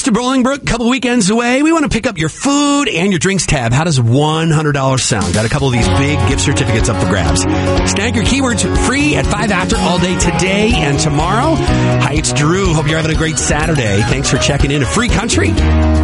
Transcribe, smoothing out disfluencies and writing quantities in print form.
to Bolingbrook, a couple weekends away. We want to pick up your food and your drinks tab. How does $100 sound? Got a couple of these big gift certificates up for grabs. Snag your keywords free at 5 after all day today and tomorrow. Hi, it's Drew. Hope you're having a great Saturday. Thanks for checking in to Free Country.